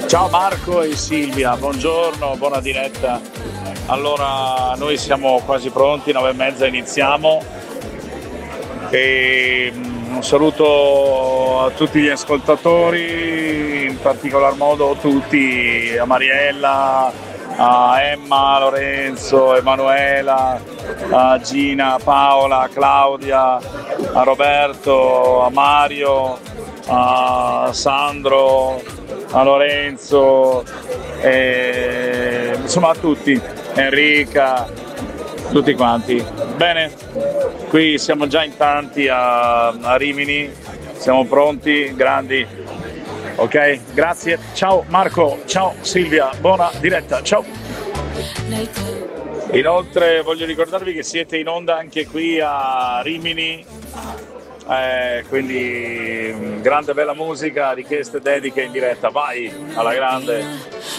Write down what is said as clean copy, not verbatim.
Ciao Marco e Silvia, buongiorno, buona diretta. Allora, noi siamo quasi pronti, 9:30 iniziamo. E un saluto a tutti gli ascoltatori, in particolar modo tutti, a Mariella, a Emma, a Lorenzo, Emanuela, a Gina, a Paola, a Claudia, a Roberto, a Mario, a Sandro, a Lorenzo, insomma a tutti, Enrica, tutti quanti. Bene, qui siamo già in tanti a Rimini, siamo pronti, grandi. Ok, grazie. Ciao Marco, ciao Silvia, buona diretta, ciao. Inoltre voglio ricordarvi che siete in onda anche qui a Rimini, quindi grande bella musica, richieste, dediche in diretta, vai alla grande.